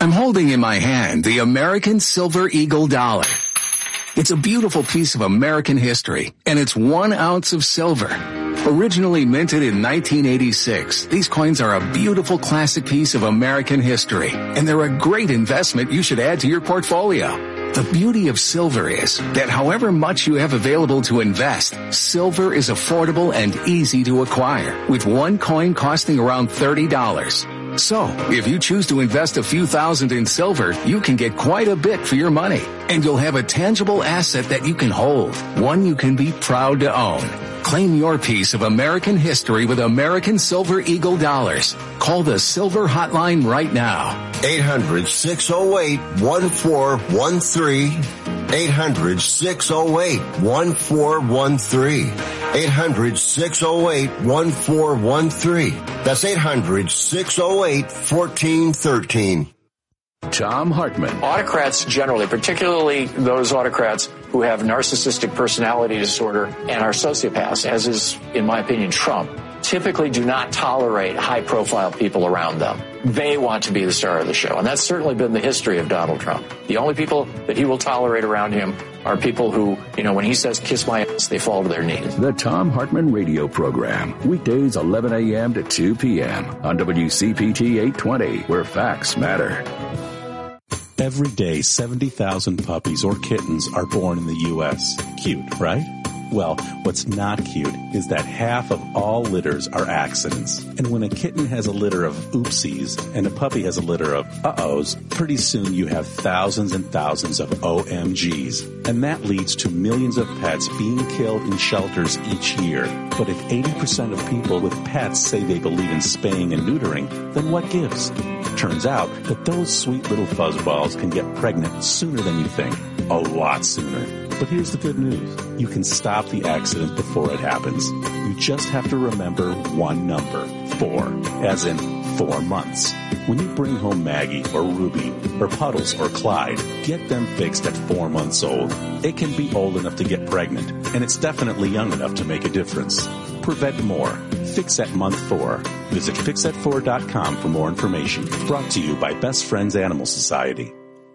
I'm holding in my hand the American Silver Eagle dollar. It's a beautiful piece of American history, and it's 1 ounce of silver. Originally minted in 1986, these coins are a beautiful classic piece of American history, and they're a great investment you should add to your portfolio. The beauty of silver is that however much you have available to invest, silver is affordable and easy to acquire, with one coin costing around $30. So, if you choose to invest a few thousand in silver, you can get quite a bit for your money, and you'll have a tangible asset that you can hold, one you can be proud to own. Claim your piece of American history with American Silver Eagle dollars. Call the Silver Hotline right now. 800-608-1413. 800-608-1413. 800-608-1413. That's 800-608-1413. Thom Hartmann. Autocrats generally, particularly those autocrats who have narcissistic personality disorder and are sociopaths, as is, in my opinion, Trump, typically do not tolerate high-profile people around them. They want to be the star of the show, and that's certainly been the history of Donald Trump. The only people that he will tolerate around him are people who, when he says, kiss my ass, they fall to their knees. The Thom Hartmann Radio Program, weekdays 11 a.m. to 2 p.m. on WCPT 820, where facts matter. Every day, 70,000 puppies or kittens are born in the U.S. Cute, right? Well, what's not cute is that half of all litters are accidents. And when a kitten has a litter of oopsies and a puppy has a litter of uh-ohs, pretty soon you have thousands and thousands of OMGs. And that leads to millions of pets being killed in shelters each year. But if 80% of people with pets say they believe in spaying and neutering, then what gives? Turns out that those sweet little fuzzballs can get pregnant sooner than you think. A lot sooner. But here's the good news. You can stop the accident before it happens. You just have to remember one number, 4, as in 4 months. When you bring home Maggie or Ruby or Puddles or Clyde, get them fixed at 4 months old. It can be old enough to get pregnant, and it's definitely young enough to make a difference. Prevent more. Fix at month 4. Visit fixat4.com for more information. Brought to you by Best Friends Animal Society.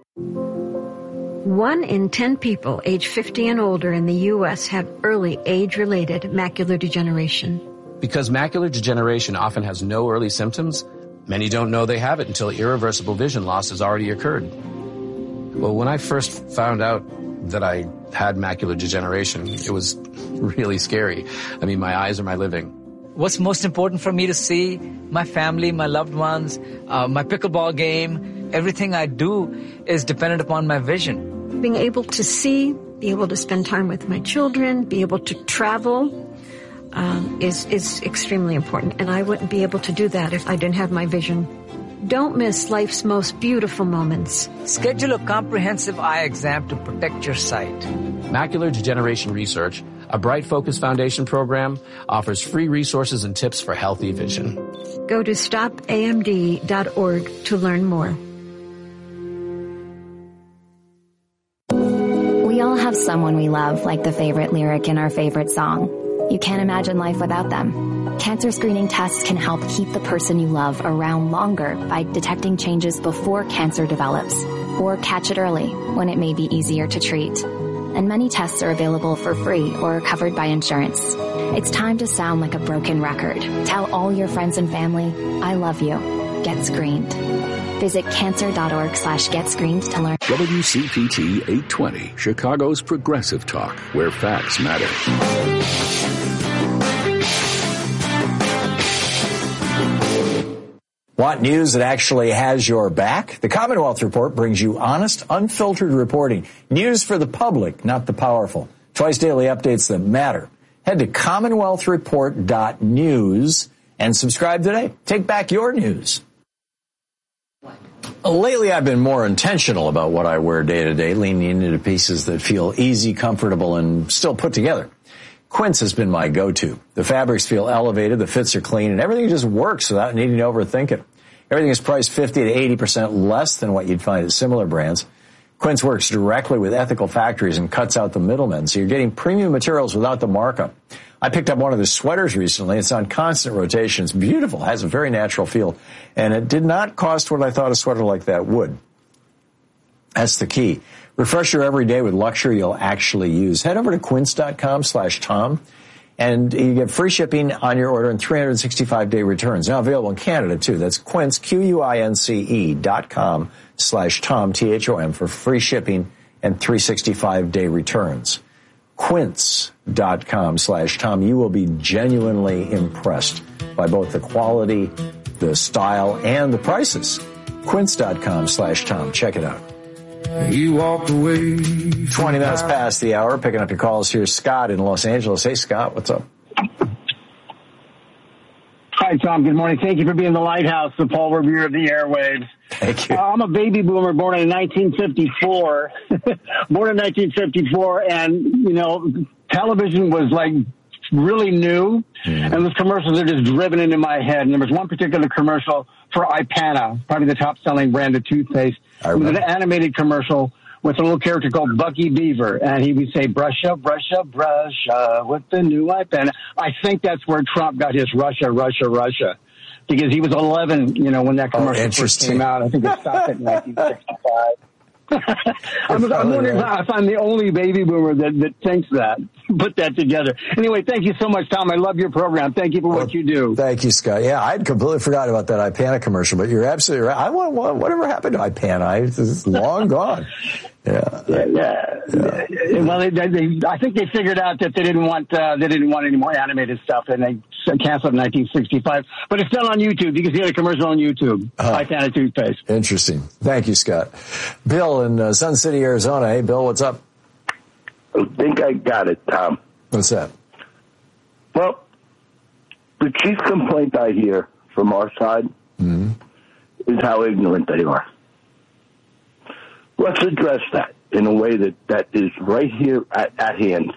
1 in 10 people age 50 and older in the U.S. have early age-related macular degeneration. Because macular degeneration often has no early symptoms, many don't know they have it until irreversible vision loss has already occurred. Well, when I first found out that I had macular degeneration, it was really scary. I mean, my eyes are my living. What's most important for me to see? My family, my loved ones, my pickleball game, everything I do is dependent upon my vision. Being able to see, be able to spend time with my children, be able to travel is extremely important. And I wouldn't be able to do that if I didn't have my vision. Don't miss life's most beautiful moments. Schedule a comprehensive eye exam to protect your sight. Macular Degeneration Research, a Bright Focus Foundation program, offers free resources and tips for healthy vision. Go to stopamd.org to learn more. We all have someone we love, like the favorite lyric in our favorite song. You can't imagine life without them. Cancer screening tests can help keep the person you love around longer by detecting changes before cancer develops, or catch it early when it may be easier to treat. And many tests are available for free or covered by insurance. It's time to sound like a broken record. Tell all your friends and family, I love you. Get screened. Visit cancer.org/getscreened to learn. WCPT 820, Chicago's Progressive Talk, where facts matter. Want news that actually has your back? The Commonwealth Report brings you honest, unfiltered reporting. News for the public, not the powerful. Twice daily updates that matter. Head to commonwealthreport.news and subscribe today. Take back your news. Lately, I've been more intentional about what I wear day to day, leaning into pieces that feel easy, comfortable, and still put together. Quince has been my go-to. The fabrics feel elevated, the fits are clean, and everything just works without needing to overthink it. Everything is priced 50 to 80% less than what you'd find at similar brands. Quince works directly with ethical factories and cuts out the middlemen, so you're getting premium materials without the markup. I picked up one of the sweaters recently. It's on constant rotation. It's beautiful. It has a very natural feel. And it did not cost what I thought a sweater like that would. That's the key. Refresh your every day with luxury you'll actually use. Head over to quince.com/Tom, and you get free shipping on your order and 365-day returns. Now available in Canada, too. That's Quince, QUINCE.com/Tom, THOM, for free shipping and 365-day returns. Quince.com/Tom. You will be genuinely impressed by both the quality, the style, and the prices. Quince.com/Tom. Check it out. He walked away. 20 minutes past the hour. Picking up your calls. Here's Scott in Los Angeles. Hey, Scott, what's up? Hi, Tom. Good morning. Thank you for being the lighthouse, the Paul Revere of the airwaves. Thank you. I'm a baby boomer born in 1954. And, television was like really new. And those commercials are just driven into my head. And there was one particular commercial for Ipana, probably the top-selling brand of toothpaste. It was an animated commercial with a little character called Bucky Beaver, and he would say, brush up with the new Ipana. I think that's where Trump got his Russia, because he was 11, when that commercial first came out. I think it stopped in 1965. I'm wondering if I'm the only baby boomer that thinks that, put that together. Anyway, thank you so much, Tom. I love your program. Thank you for what you do. Thank you, Scott. Yeah, I'd completely forgot about that Ipana commercial, but you're absolutely right. Whatever happened to Ipana? It's long gone. Yeah. Well, I think they figured out that they didn't want any more animated stuff, and they canceled in 1965. But it's still on YouTube. You can see the commercial on YouTube. Ipana toothpaste. Interesting. Thank you, Scott. Bill in Sun City, Arizona. Hey, Bill, what's up? I think I got it, Tom. What's that? Well, the chief complaint I hear from our side is how ignorant they are. Let's address that in a way that is right here at hand.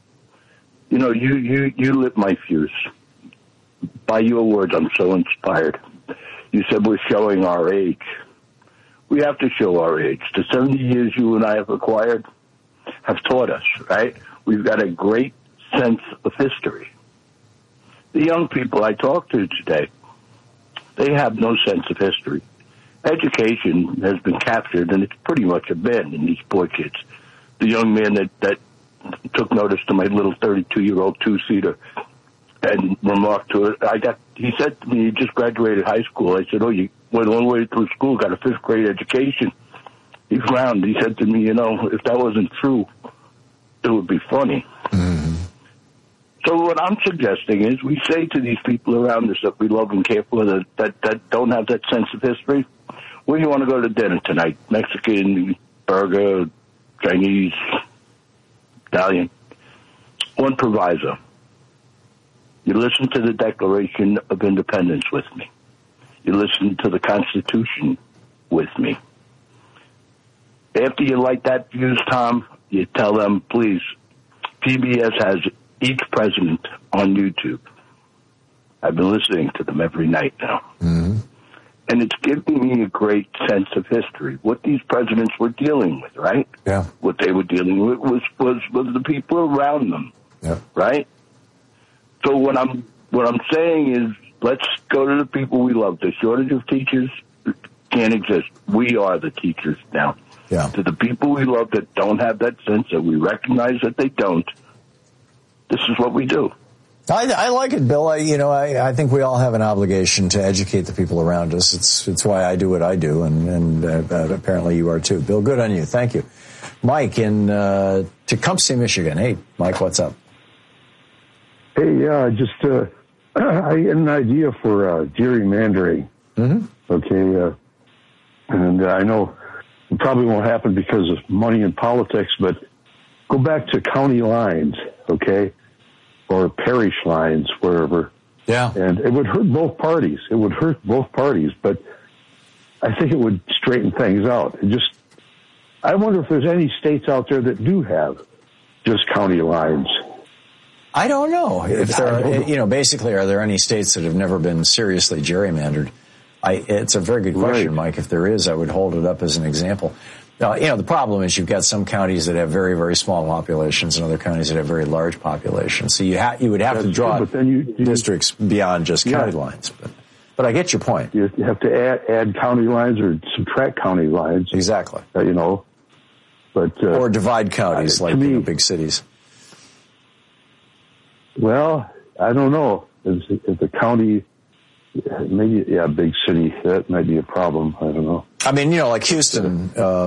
You lit my fuse. By your words, I'm so inspired. You said we're showing our age. We have to show our age. The 70 years you and I have acquired have taught us, right? We've got a great sense of history. The young people I talk to today, they have no sense of history. Education has been captured, and it's pretty much abandoned, these poor kids. The young man that took notice to my little 32-year-old two-seater and remarked to it, he said to me, he just graduated high school. I said, you went all the way through school, got a fifth-grade education. He frowned. He said to me, if that wasn't true, it would be funny. So what I'm suggesting is we say to these people around us that we love and care for that don't have that sense of history, where do you want to go to dinner tonight? Mexican, burger, Chinese, Italian. One proviso. You listen to the Declaration of Independence with me. You listen to the Constitution with me. After you light that fuse, Tom, you tell them, please, PBS has each president on YouTube. I've been listening to them every night now. And it's giving me a great sense of history, what these presidents were dealing with, right? Yeah. What they were dealing with was the people around them, right? So what I'm saying is, let's go to the people we love. The shortage of teachers can't exist. We are the teachers now. Yeah. To the people we love that don't have that sense, that we recognize that they don't, this is what we do. I like it, Bill. I think we all have an obligation to educate the people around us. It's why I do what I do, and apparently you are too. Bill, good on you. Thank you. Mike in Tecumseh, Michigan. Hey, Mike, what's up? Hey, just I had an idea for gerrymandering. Okay, and I know it probably won't happen because of money in politics, but go back to county lines, okay? Or parish lines, wherever. Yeah. And it would hurt both parties. But I think it would straighten things out. I wonder if there's any states out there that do have just county lines. I don't know. If there are, basically, are there any states that have never been seriously gerrymandered? It's a very good question, Mike. If there is, I would hold it up as an example. The problem is you've got some counties that have very, very small populations and other counties that have very large populations. So you would have to draw districts beyond just county lines. But I get your point. You have to add county lines or subtract county lines. Exactly. But or divide counties like big cities. Well, I don't know. If the county, maybe, big city, that might be a problem. I don't know. I mean, like Houston,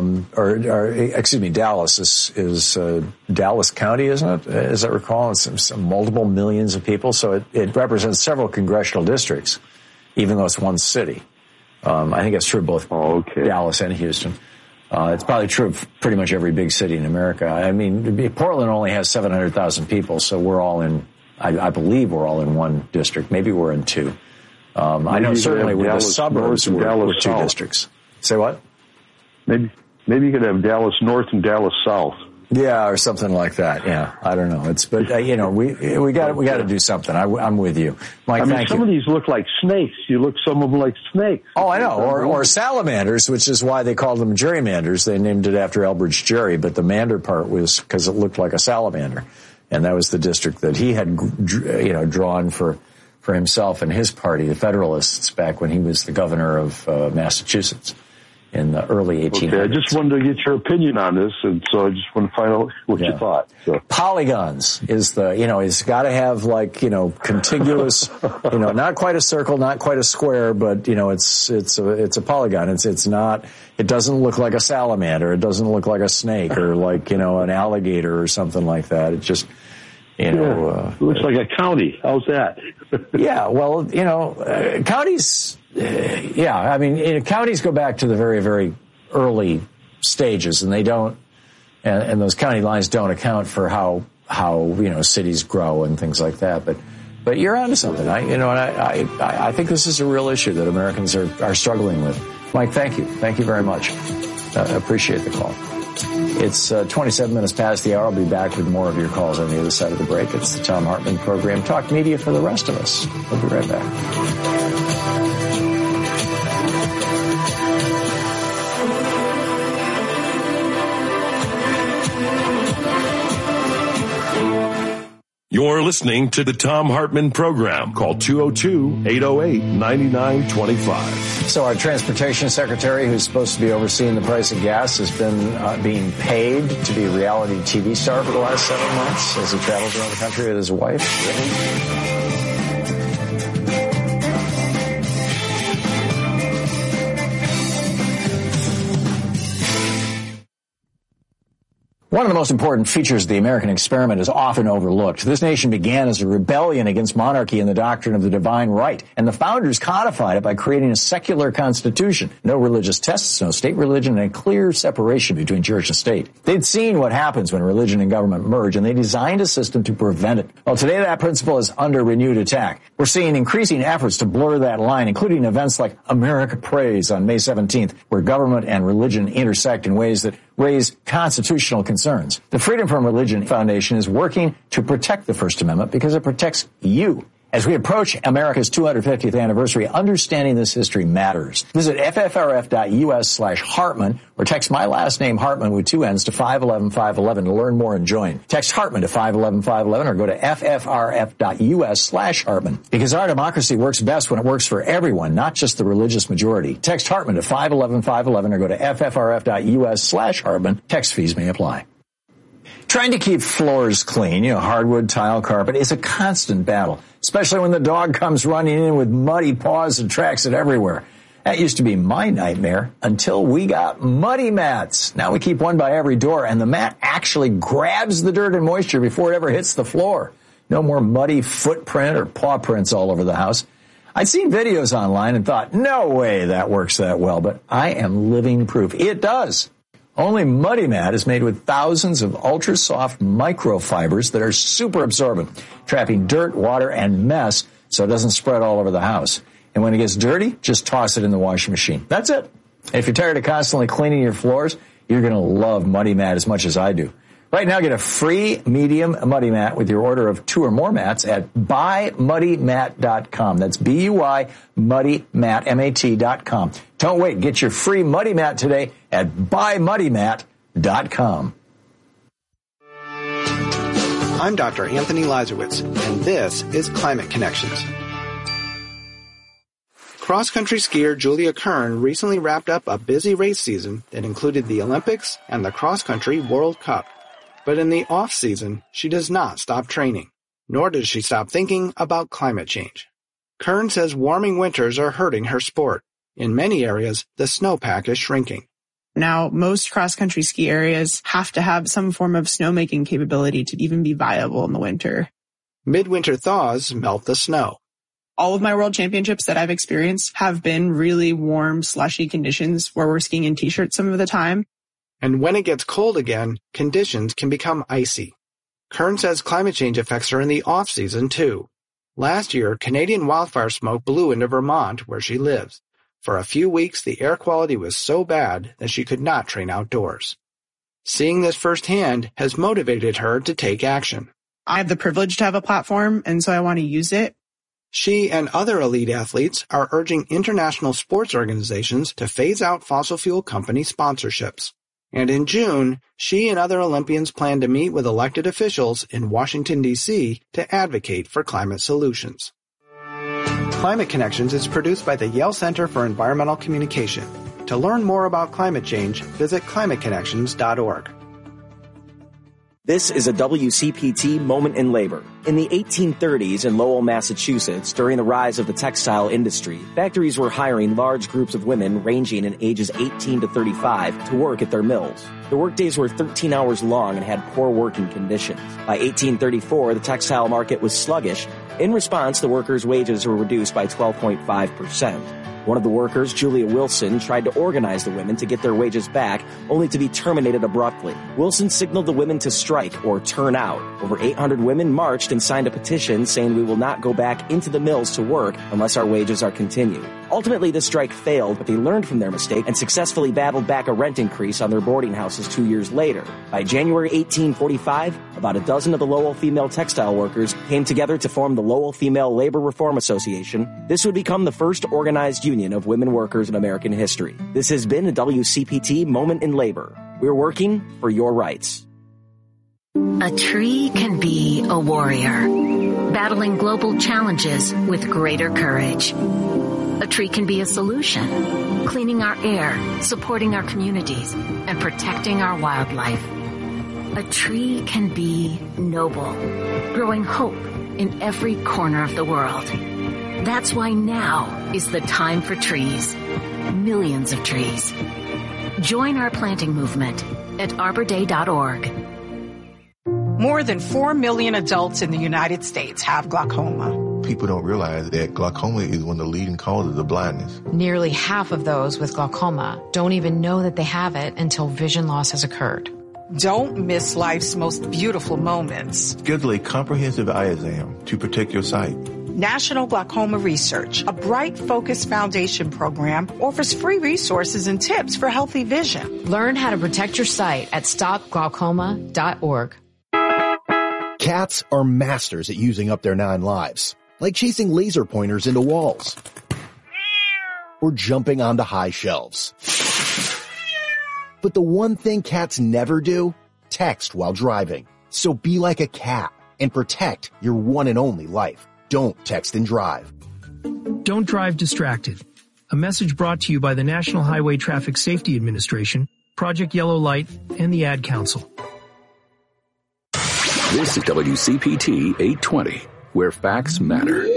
Dallas is Dallas County, isn't it? As I recall, it's multiple millions of people. So it represents several congressional districts, even though it's one city. I think it's true of both Dallas and Houston. It's probably true of pretty much every big city in America. I mean, Portland only has 700,000 people, so we're all in, I believe we're all in one district. Maybe we're in two. I know certainly with the suburbs, we're two districts. Say what? Maybe you could have Dallas North and Dallas South. Yeah, or something like that. Yeah, I don't know. We got to do something. I'm with you, Mike. Some of these look like snakes. Some of them like snakes. Oh, I know. Or salamanders, which is why they called them gerrymanders. They named it after Elbridge Gerry, but the mander part was because it looked like a salamander, and that was the district that he had, drawn for himself and his party, the Federalists, back when he was the governor of Massachusetts in the early 1800s. Okay, I just wanted to get your opinion on this, and so I just want to find out what you thought. So. Polygons is it's got to have contiguous, not quite a circle, not quite a square, but it's a polygon. It doesn't look like a salamander, it doesn't look like a snake or an alligator or something like that. It just it looks like a county. How's that? Yeah, well, counties. I mean, counties go back to the very, very early stages, and they don't, and those county lines don't account for how cities grow and things like that. But you're onto something. I think this is a real issue that Americans are struggling with. Mike, thank you very much. Appreciate the call. It's 27 minutes past the hour. I'll be back with more of your calls on the other side of the break. It's the Thom Hartmann Program. Talk media for the rest of us. We'll be right back. You're listening to the Thom Hartmann Program. Call 202-808-9925. So our transportation secretary, who's supposed to be overseeing the price of gas, has been being paid to be a reality TV star for the last 7 months as he travels around the country with his wife. Really? One of the most important features of the American experiment is often overlooked. This nation began as a rebellion against monarchy and the doctrine of the divine right, and the founders codified it by creating a secular constitution. No religious tests, no state religion, and a clear separation between church and state. They'd seen what happens when religion and government merge, and they designed a system to prevent it. Well, today that principle is under renewed attack. We're seeing increasing efforts to blur that line, including events like America Prays on May 17th, where government and religion intersect in ways that raise constitutional concerns. The Freedom from Religion Foundation is working to protect the First Amendment because it protects you. As we approach America's 250th anniversary, understanding this history matters. Visit ffrf.us/Hartman or text my last name Hartman with 2 N's to 511-511 to learn more and join. Text Hartman to 511-511 or go to ffrf.us/Hartman. Because our democracy works best when it works for everyone, not just the religious majority. Text Hartman to 511-511 or go to ffrf.us/Hartman. Text fees may apply. Trying to keep floors clean, hardwood, tile, carpet, is a constant battle, especially when the dog comes running in with muddy paws and tracks it everywhere. That used to be my nightmare until we got muddy mats. Now we keep one by every door, and the mat actually grabs the dirt and moisture before it ever hits the floor. No more muddy footprint or paw prints all over the house. I'd seen videos online and thought, no way that works that well, but I am living proof. It does. Only Muddy Mat is made with thousands of ultra-soft microfibers that are super absorbent, trapping dirt, water, and mess so it doesn't spread all over the house. And when it gets dirty, just toss it in the washing machine. That's it. And if you're tired of constantly cleaning your floors, you're going to love Muddy Mat as much as I do. Right now, get a free medium muddy mat with your order of 2 or more mats at buymuddymat.com. That's B-U-Y, muddymat, M-A-T.com. Don't wait. Get your free muddy mat today at buymuddymat.com. I'm Dr. Anthony Lazarowitz, and this is Climate Connections. Cross-country skier Julia Kern recently wrapped up a busy race season that included the Olympics and the cross-country World Cup. But in the off-season, she does not stop training, nor does she stop thinking about climate change. Kern says warming winters are hurting her sport. In many areas, the snowpack is shrinking. Now, most cross-country ski areas have to have some form of snowmaking capability to even be viable in the winter. Midwinter thaws melt the snow. All of my world championships that I've experienced have been really warm, slushy conditions where we're skiing in t-shirts some of the time. And when it gets cold again, conditions can become icy. Kern says climate change affects her in the off-season, too. Last year, Canadian wildfire smoke blew into Vermont, where she lives. For a few weeks, the air quality was so bad that she could not train outdoors. Seeing this firsthand has motivated her to take action. I have the privilege to have a platform, and so I want to use it. She and other elite athletes are urging international sports organizations to phase out fossil fuel company sponsorships. And in June, she and other Olympians plan to meet with elected officials in Washington, D.C. to advocate for climate solutions. Climate Connections is produced by the Yale Center for Environmental Communication. To learn more about climate change, visit climateconnections.org. This is a WCPT moment in labor. In the 1830s in Lowell, Massachusetts, during the rise of the textile industry, factories were hiring large groups of women ranging in ages 18 to 35 to work at their mills. The workdays were 13 hours long and had poor working conditions. By 1834, the textile market was sluggish. In response, the workers' wages were reduced by 12.5%. One of the workers, Julia Wilson, tried to organize the women to get their wages back, only to be terminated abruptly. Wilson signaled the women to strike or turn out. Over 800 women marched and signed a petition saying we will not go back into the mills to work unless our wages are continued. Ultimately, the strike failed, but they learned from their mistake and successfully battled back a rent increase on their boarding houses 2 years later. By January 1845, about a dozen of the Lowell female textile workers came together to form the Lowell Female Labor Reform Association. This would become the first organized union of women workers in American history. This has been a WCPT Moment in Labor. We're working for your rights. A tree can be a warrior, battling global challenges with greater courage. A tree can be a solution, cleaning our air, supporting our communities, and protecting our wildlife. A tree can be noble, growing hope in every corner of the world. That's why now is the time for trees. Millions of trees. Join our planting movement at arborday.org. More than 4 million adults in the United States have glaucoma. People don't realize that glaucoma is one of the leading causes of blindness. Nearly half of those with glaucoma don't even know that they have it until vision loss has occurred. Don't miss life's most beautiful moments. Schedule a comprehensive eye exam to protect your sight. National Glaucoma Research, a Bright Focus Foundation program, offers free resources and tips for healthy vision. Learn how to protect your sight at stopglaucoma.org. Cats are masters at using up their 9 lives, like chasing laser pointers into walls or jumping onto high shelves. But the one thing cats never do, text while driving. So be like a cat and protect your one and only life. Don't text and drive. Don't drive distracted. A message brought to you by the National Highway Traffic Safety Administration, Project Yellow Light, and the Ad Council. This is WCPT 820, where facts matter.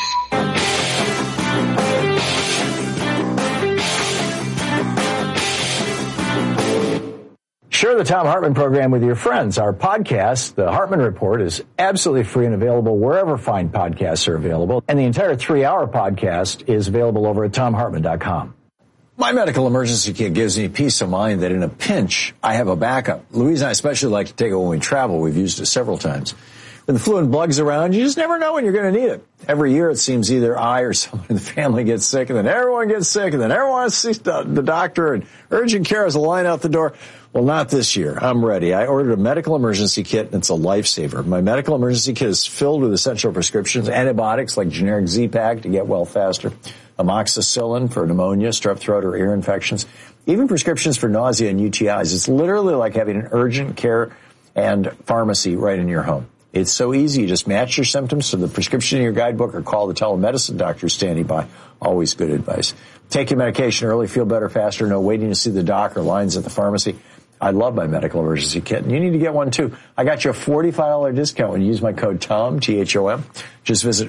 Share the Thom Hartmann program with your friends. Our podcast, The Hartmann Report, is absolutely free and available wherever fine podcasts are available. And the entire 3-hour podcast is available over at ThomHartmann.com. My medical emergency kit gives me peace of mind that in a pinch, I have a backup. Louise and I especially like to take it when we travel. We've used it several times. When the flu and bugs around, you just never know when you're going to need it. Every year, it seems either I or someone in the family gets sick, and then everyone gets sick, and then everyone wants to see the doctor, and urgent care is a line out the door. Well, not this year. I'm ready. I ordered a medical emergency kit, and it's a lifesaver. My medical emergency kit is filled with essential prescriptions, antibiotics like generic Z-Pak to get well faster, amoxicillin for pneumonia, strep throat, or ear infections, even prescriptions for nausea and UTIs. It's literally like having an urgent care and pharmacy right in your home. It's so easy. You just match your symptoms to the prescription in your guidebook or call the telemedicine doctor standing by. Always good advice. Take your medication early, feel better faster, no waiting to see the doc or lines at the pharmacy. I love my medical emergency kit, and you need to get one too. I got you a $45 discount when you use my code TOM, T-H-O-M. Just visit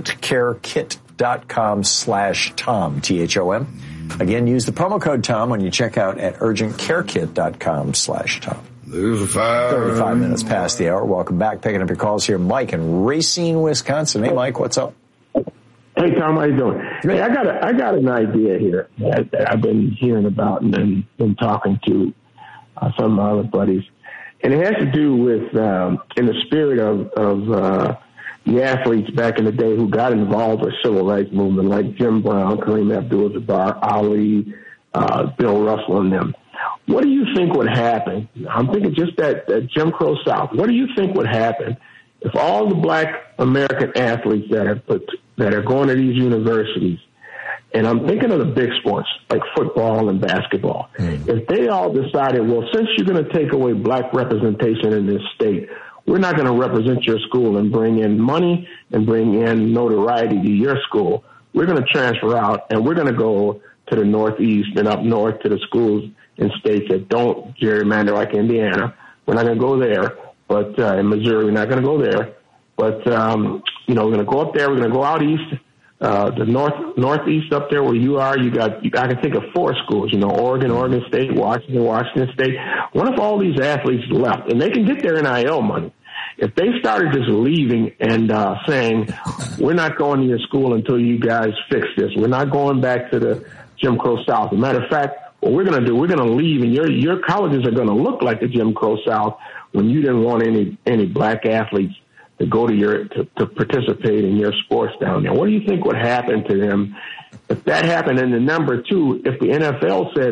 urgentcarekit.com/Tom, T-H-O-M. Again, use the promo code TOM when you check out at urgentcarekit.com/Tom. 35 minutes past the hour. Welcome back. Picking up your calls here. Mike in Racine, Wisconsin. Hey, Mike, what's up? Hey, Tom, how you doing? Hey, I got an idea here that I've been hearing about and been talking to some of my other buddies. And it has to do with, in the spirit of the athletes back in the day who got involved with civil rights movement, like Jim Brown, Kareem Abdul-Jabbar, Ali, Bill Russell, and them. What do you think would happen? I'm thinking just that Jim Crow South. What do you think would happen if all the black American athletes that are going to these universities, and I'm thinking of the big sports like football and basketball, if they all decided, well, since you're going to take away black representation in this state, we're not going to represent your school and bring in money and bring in notoriety to your school. We're going to transfer out, and we're going to go to the Northeast and up north to the schools in states that don't gerrymander, like Indiana. We're not going to go there, but in Missouri, we're not going to go there. But, we're going to go up there. We're going to go out east, the northeast up there where you are. I can think of 4 schools, Oregon State, Washington State. What if all these athletes left? And they can get their NIL money. If they started just leaving and saying, we're not going to your school until you guys fix this. We're not going back to the Jim Crow South. As a matter of fact, what we're going to do, we're going to leave, and your colleges are going to look like the Jim Crow South when you didn't want any black athletes to go to participate in your sports down there. What do you think would happen to them if that happened? And then number 2, if the NFL said,